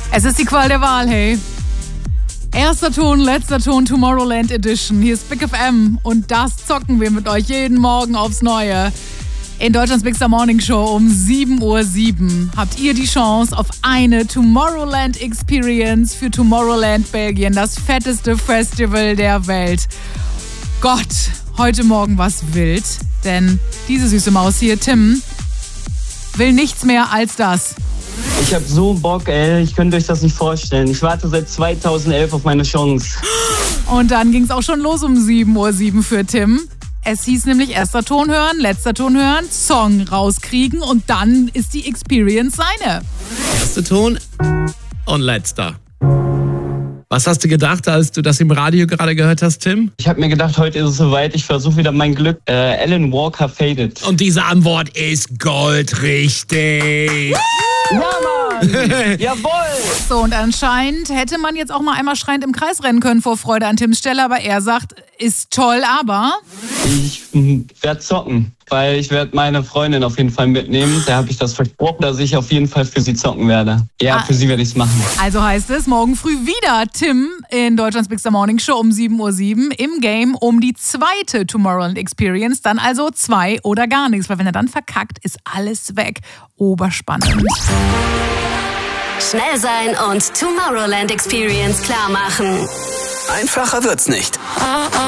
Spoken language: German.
Es ist die Qual der Wahl, hey. Erster Ton, letzter Ton, Tomorrowland Edition. Hier ist Big FM und das zocken wir mit euch jeden Morgen aufs Neue. In Deutschlands Big Star Morning Show um 7:07 Uhr habt ihr die Chance auf eine Tomorrowland Experience für Tomorrowland Belgien, das fetteste Festival der Welt. Gott, heute Morgen war's wild, denn diese süße Maus hier, Tim, will nichts mehr als das. Ich hab so Bock, ey. Ich könnte euch das nicht vorstellen. Ich warte seit 2011 auf meine Chance. Und dann ging's auch schon los um 7:07 Uhr für Tim. Es hieß nämlich erster Ton hören, letzter Ton hören, Song rauskriegen und dann ist die Experience seine. Erster Ton und letzter. Was hast du gedacht, als du das im Radio gerade gehört hast, Tim? Ich habe mir gedacht, heute ist es soweit. Ich versuche wieder mein Glück. Alan Walker, Faded. Und diese Antwort ist goldrichtig. Ja, Mann! Jawohl! So, und anscheinend hätte man jetzt auch mal einmal schreiend im Kreis rennen können vor Freude an Tims Stelle, aber er sagt, ist toll, aber... Ich werde zocken, weil ich werde meine Freundin auf jeden Fall mitnehmen. Da habe ich das versprochen, dass ich auf jeden Fall für sie zocken werde. Ja, für sie werde ich es machen. Also heißt es, morgen früh wieder Tim in Deutschlands Big Star Morning Show um 7:07 Uhr im Game um die zweite Tomorrowland Experience. Dann also 2 oder gar nichts, weil wenn er dann verkackt, ist alles weg. Oberspannend. Schnell sein und Tomorrowland Experience klar machen. Einfacher wird's nicht.